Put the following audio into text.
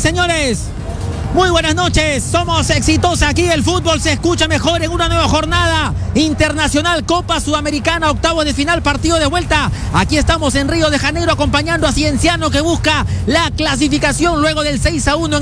señores, muy buenas noches, somos Exitosa, aquí el fútbol se escucha mejor en una nueva jornada internacional, Copa Sudamericana, octavo de final, partido de vuelta. Aquí estamos en Río de Janeiro acompañando a Cienciano que busca la clasificación luego del 6-1